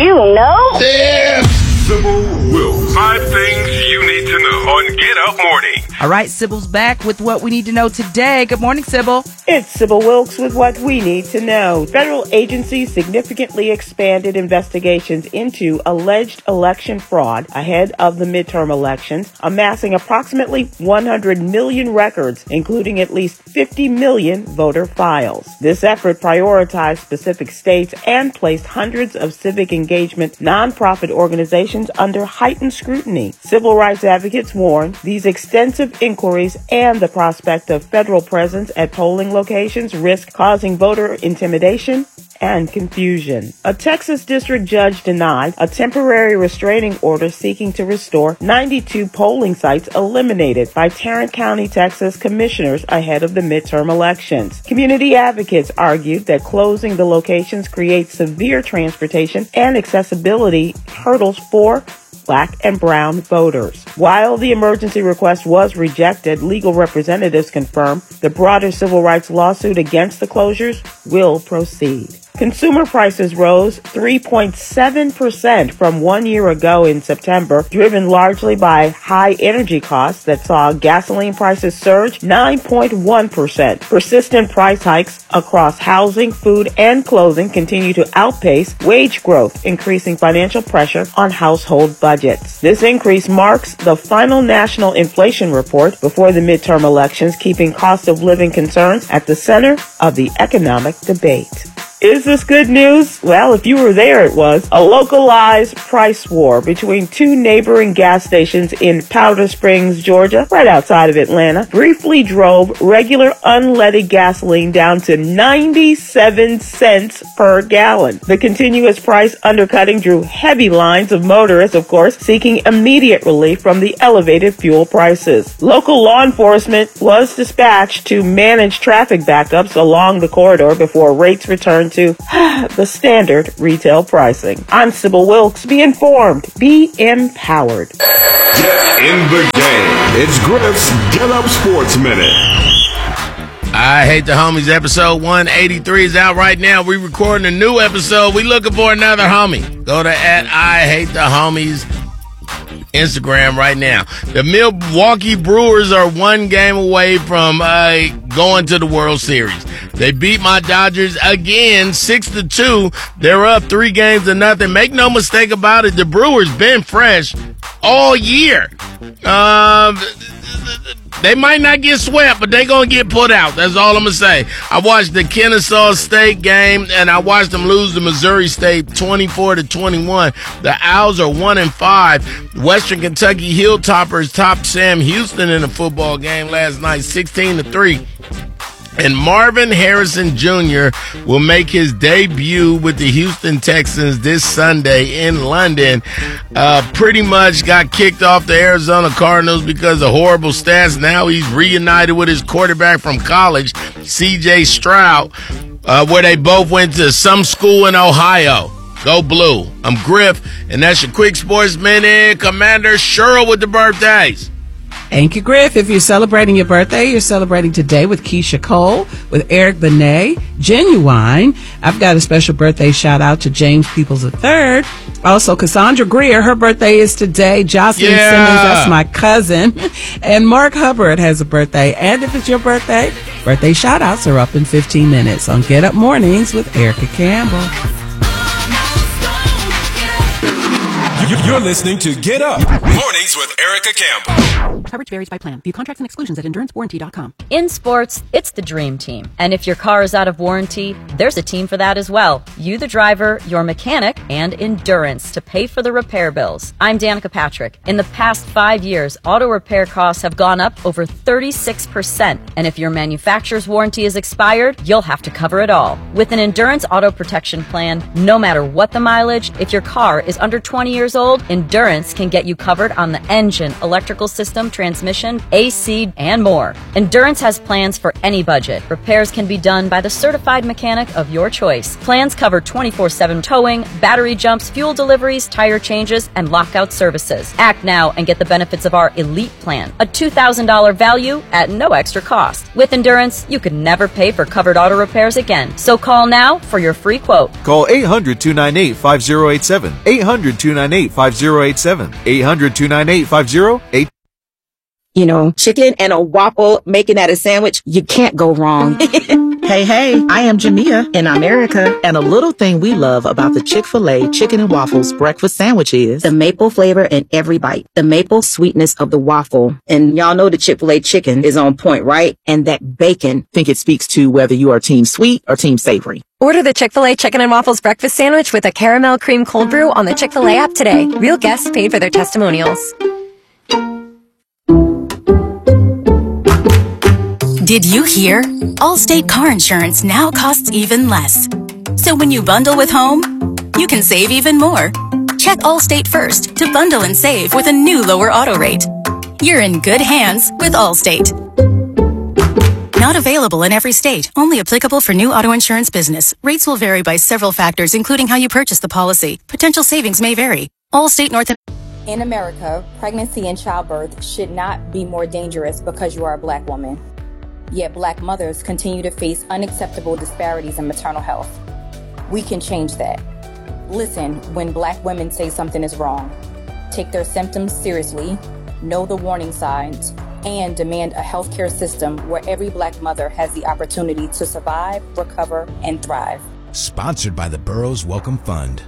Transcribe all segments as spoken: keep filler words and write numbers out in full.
you know? Damn! Sybil Wilkes. Five things you need to know on Get Up Morning. All right, Sybil's back with what we need to know today. Good morning, Sybil. It's Sybil Wilkes with what we need to know. Federal agencies significantly expanded investigations into alleged election fraud ahead of the midterm elections, amassing approximately one hundred million records, including at least fifty million voter files. This effort prioritized specific states and placed hundreds of civic engagement nonprofit organizations under heightened scrutiny. Civil rights advocates warn these extensive inquiries and the prospect of federal presence at polling locations risk causing voter intimidation and confusion. A Texas district judge denied a temporary restraining order seeking to restore ninety-two polling sites eliminated by Tarrant County, Texas commissioners ahead of the midterm elections. Community advocates argued that closing the locations creates severe transportation and accessibility hurdles for Black and brown voters. While the emergency request was rejected, legal representatives confirmed the broader civil rights lawsuit against the closures will proceed. Consumer prices rose three point seven percent from one year ago in September, driven largely by high energy costs that saw gasoline prices surge nine point one percent. Persistent price hikes across housing, food, and clothing continue to outpace wage growth, increasing financial pressure on household budgets. This increase marks the final national inflation report before the midterm elections, keeping cost of living concerns at the center of the economic debate. Is this good news? Well, if you were there, it was. A localized price war between two neighboring gas stations in Powder Springs, Georgia, right outside of Atlanta, briefly drove regular unleaded gasoline down to ninety-seven cents per gallon. The continuous price undercutting drew heavy lines of motorists, of course, seeking immediate relief from the elevated fuel prices. Local law enforcement was dispatched to manage traffic backups along the corridor before rates returned to the standard retail pricing. I'm Sybil Wilkes. Be informed. Be empowered. Get in the game. It's Griff's Get Up Sports Minute. I Hate the Homies episode one eighty-three is out right now. We recording a new episode. We looking for another homie. Go to at I Hate the Homies Instagram right now. The Milwaukee Brewers are one game away from uh, going to the World Series. They beat my Dodgers again, six to two. They're up three games to nothing. Make no mistake about it, the Brewers been fresh all year. Um, they might not get swept, but they gonna get put out. That's all I'm gonna say. I watched the Kennesaw State game, and I watched them lose to Missouri State twenty-four to twenty-one. The Owls are one and five. Western Kentucky Hilltoppers topped Sam Houston in a football game last night, sixteen to three. And Marvin Harrison Junior will make his debut with the Houston Texans this Sunday in London. Uh, pretty much got kicked off the Arizona Cardinals because of horrible stats. Now he's reunited with his quarterback from college, C J Stroud, uh, where they both went to some school in Ohio. Go Blue. I'm Griff, and that's your Quick Sports Minute. Commander Cheryl with the birthdays. Thank you, Griff. If you're celebrating your birthday, you're celebrating today with Keisha Cole, with Eric Benet, Genuine. I've got a special birthday shout out to James Peoples the third. Also, Cassandra Greer, her birthday is today. Jocelyn Yeah. Simmons, that's my cousin. And Mark Hubbard has a birthday. And if it's your birthday, birthday shout outs are up in fifteen minutes on Get Up Mornings with Erica Campbell. You're listening to Get Up Mornings with Erica Campbell. Coverage varies by plan. View contracts and exclusions at endurance warranty dot com. In sports, it's the dream team. And if your car is out of warranty, there's a team for that as well. You, the driver, your mechanic, and Endurance to pay for the repair bills. I'm Danica Patrick. In the past five years, auto repair costs have gone up over thirty-six percent. And if your manufacturer's warranty is expired, you'll have to cover it all. With an Endurance auto protection plan, no matter what the mileage, if your car is under twenty years old, Endurance can get you covered on the engine, electrical system, system, transmission, A C, and more. Endurance has plans for any budget. Repairs can be done by the certified mechanic of your choice. Plans cover twenty-four seven towing, battery jumps, fuel deliveries, tire changes, and lockout services. Act now and get the benefits of our Elite Plan, a two thousand dollars value at no extra cost. With Endurance, you could never pay for covered auto repairs again. So call now for your free quote. Call eight hundred, two nine eight, five zero eight seven. eight hundred, two nine eight, five zero eight seven. eight hundred, two nine eight, five zero eight seven. You know, chicken and a waffle, making that a sandwich, you can't go wrong. Hey, hey, I am Jamia in America, and a little thing we love about the Chick-fil-A Chicken and Waffles breakfast sandwich is the maple flavor in every bite, the maple sweetness of the waffle. And y'all know the Chick-fil-A chicken is on point, right? And that bacon. I think it speaks to whether you are team sweet or team savory. Order the Chick-fil-A Chicken and Waffles breakfast sandwich with a caramel cream cold brew on the Chick-fil-A app today. Real guests paid for their testimonials. Did you hear? Allstate car insurance now costs even less. So when you bundle with home, you can save even more. Check Allstate first to bundle and save with a new lower auto rate. You're in good hands with Allstate. Not available in every state. Only applicable for new auto insurance business. Rates will vary by several factors, including how you purchase the policy. Potential savings may vary. Allstate North. In America, pregnancy and childbirth should not be more dangerous because you are a black woman. Yet black mothers continue to face unacceptable disparities in maternal health. We can change that. Listen when black women say something is wrong. Take their symptoms seriously, know the warning signs, and demand a healthcare system where every black mother has the opportunity to survive, recover, and thrive. Sponsored by the Burroughs Welcome Fund.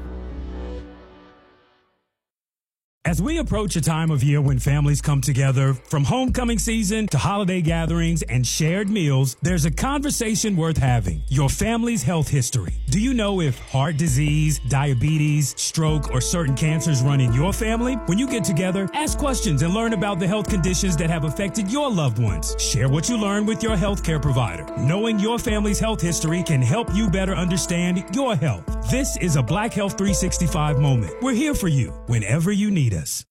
As we approach a time of year when families come together, from homecoming season to holiday gatherings and shared meals, there's a conversation worth having. Your family's health history. Do you know if heart disease, diabetes, stroke, or certain cancers run in your family? When you get together, ask questions and learn about the health conditions that have affected your loved ones. Share what you learn with your healthcare provider. Knowing your family's health history can help you better understand your health. This is a Black Health three sixty-five moment. We're here for you whenever you need us.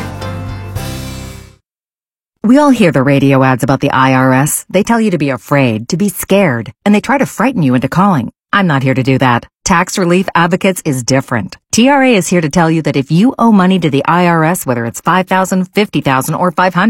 We all hear the radio ads about the I R S. They tell you to be afraid, to be scared, and they try to frighten you into calling. I'm not here to do that. Tax Relief Advocates is different. T R A is here to tell you that if you owe money to the I R S, whether it's five thousand dollars, fifty thousand dollars, or five hundred dollars,